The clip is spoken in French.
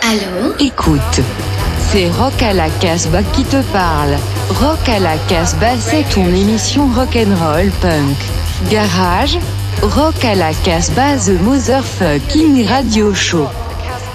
Allô? Écoute, c'est Rock à la Casbah qui te parle. Rock à la Casbah, c'est ton émission rock'n'roll punk. Garage, Rock à la Casbah, the motherfucking radio show.